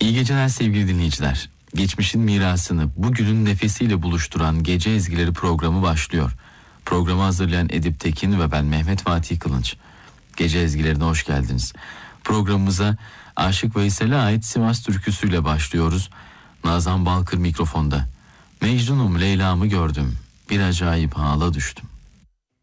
İyi geceler sevgili dinleyiciler. Geçmişin mirasını bugünün nefesiyle buluşturan Gece Ezgileri programı başlıyor. Programı hazırlayan Edip Tekin ve ben Mehmet Fatih Kılınç. Gece Ezgilerine hoş geldiniz. Programımıza Aşık Veysel'e ait Sivas türküsüyle başlıyoruz. Nazan Balkır mikrofonda. Mecnun'um Leyla'mı gördüm, bir acayip hala düştüm.